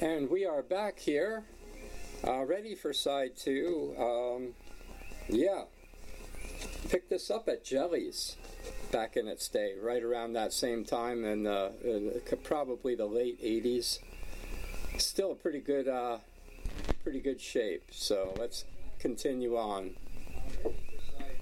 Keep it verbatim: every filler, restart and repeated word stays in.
And we are back here, uh, ready for side two. Um, yeah, picked this up at Jellies back in its day, right around that same time, and uh, uh, probably the late eighties. Still a pretty good, uh, pretty good shape. So let's continue on.